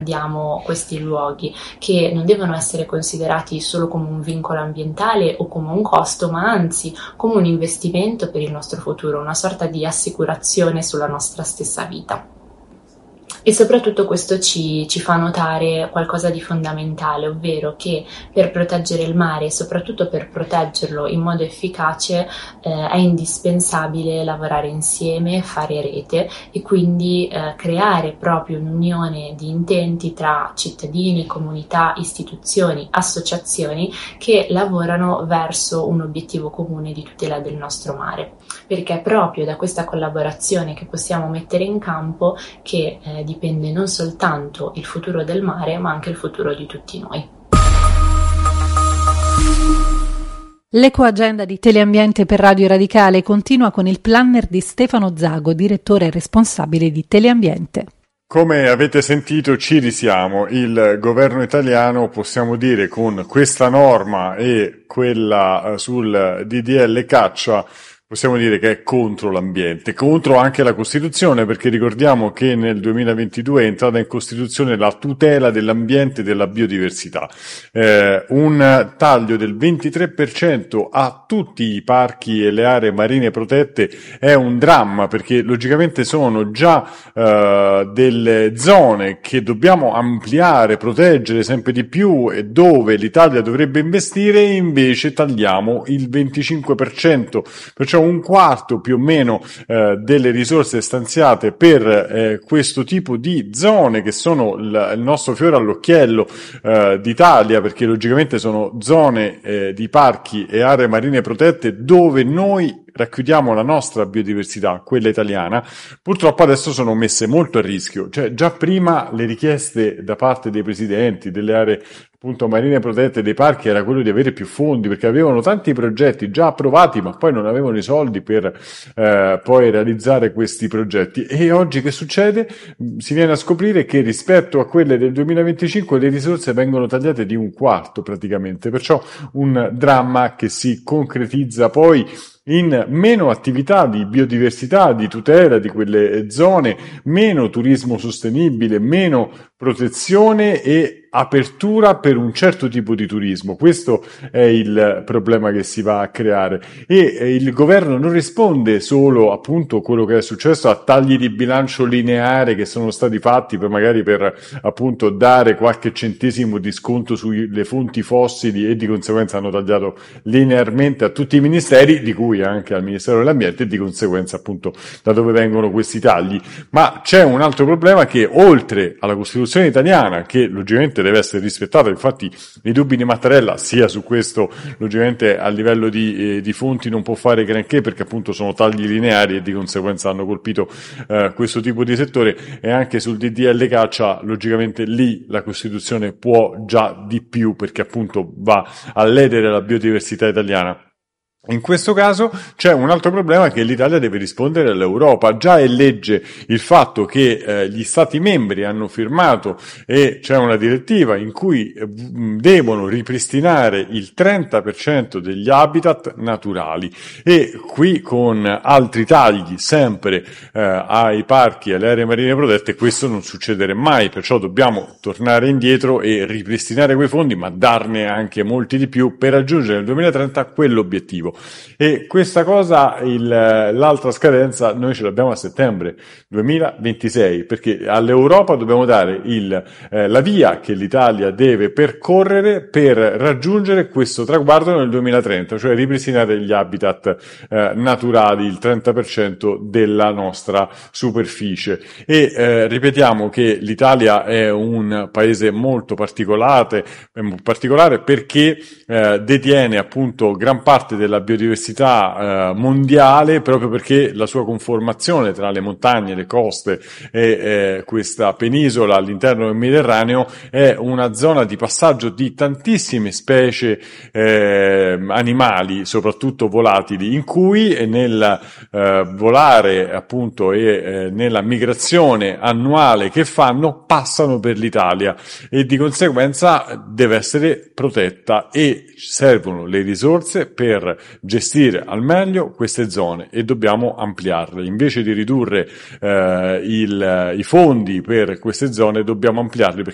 diamo questi luoghi, che non devono essere considerati solo come un vincolo ambientale o come un costo, ma anzi come un investimento per il nostro futuro, una sorta di assicurazione sulla nostra stessa vita. E soprattutto questo ci fa notare qualcosa di fondamentale, ovvero che per proteggere il mare e soprattutto per proteggerlo in modo efficace è indispensabile lavorare insieme, fare rete e quindi creare proprio un'unione di intenti tra cittadini, comunità, istituzioni, associazioni che lavorano verso un obiettivo comune di tutela del nostro mare, perché è proprio da questa collaborazione che possiamo mettere in campo che dipende non soltanto il futuro del mare, ma anche il futuro di tutti noi. L'ecoagenda di Teleambiente per Radio Radicale continua con il planner di Stefano Zago, direttore responsabile di Teleambiente. Come avete sentito, ci risiamo. Il governo italiano, possiamo dire, con questa norma e quella sul DDL caccia, possiamo dire che è contro l'ambiente, contro anche la Costituzione, perché ricordiamo che nel 2022 è entrata in Costituzione la tutela dell'ambiente e della biodiversità. Un taglio del 23% a tutti i parchi e le aree marine protette è un dramma, perché logicamente sono già delle zone che dobbiamo ampliare, proteggere sempre di più e dove l'Italia dovrebbe investire, e invece tagliamo il 25%, perciò un quarto più o meno delle risorse stanziate per questo tipo di zone che sono il nostro fiore all'occhiello d'Italia, perché logicamente sono zone di parchi e aree marine protette dove noi racchiudiamo la nostra biodiversità, quella italiana. Purtroppo adesso sono messe molto a rischio, cioè già prima le richieste da parte dei presidenti delle aree appunto marine protette, dei parchi, era quello di avere più fondi, perché avevano tanti progetti già approvati ma poi non avevano i soldi per poi realizzare questi progetti. E oggi che succede? Si viene a scoprire che rispetto a quelle del 2025 le risorse vengono tagliate di un quarto praticamente, perciò un dramma che si concretizza poi in meno attività di biodiversità, di tutela di quelle zone, meno turismo sostenibile, meno protezione e apertura per un certo tipo di turismo. Questo è il problema che si va a creare, e il governo non risponde solo appunto quello che è successo a tagli di bilancio lineare che sono stati fatti per magari per appunto dare qualche centesimo di sconto sulle fonti fossili, e di conseguenza hanno tagliato linearmente a tutti i ministeri, di cui anche al Ministero dell'Ambiente, e di conseguenza appunto da dove vengono questi tagli. Ma c'è un altro problema, che oltre alla Costituzione italiana, che logicamente deve essere rispettata, infatti i dubbi di Mattarella sia su questo logicamente a livello di fonti non può fare granché, perché appunto sono tagli lineari e di conseguenza hanno colpito questo tipo di settore, e anche sul DDL caccia logicamente lì la Costituzione può già di più, perché appunto va a ledere la biodiversità italiana. In questo caso c'è un altro problema, che l'Italia deve rispondere all'Europa. Già è legge il fatto che gli Stati membri hanno firmato, e c'è una direttiva in cui devono ripristinare il 30% degli habitat naturali, e qui con altri tagli sempre ai parchi e alle aree marine protette questo non succederà mai, perciò dobbiamo tornare indietro e ripristinare quei fondi, ma darne anche molti di più per raggiungere nel 2030 quell'obiettivo. E questa cosa, l'altra scadenza, noi ce l'abbiamo a settembre 2026, perché all'Europa dobbiamo dare la via che l'Italia deve percorrere per raggiungere questo traguardo nel 2030, cioè ripristinare gli habitat naturali, il 30% della nostra superficie. E ripetiamo che l'Italia è un paese molto particolare perché detiene appunto gran parte della biodiversità mondiale, proprio perché la sua conformazione tra le montagne, le coste e questa penisola all'interno del Mediterraneo è una zona di passaggio di tantissime specie animali, soprattutto volatili, in cui nel volare appunto e nella migrazione annuale che fanno passano per l'Italia, e di conseguenza deve essere protetta, e servono le risorse per gestire al meglio queste zone, e dobbiamo ampliarle. Invece di ridurre i fondi per queste zone dobbiamo ampliarli,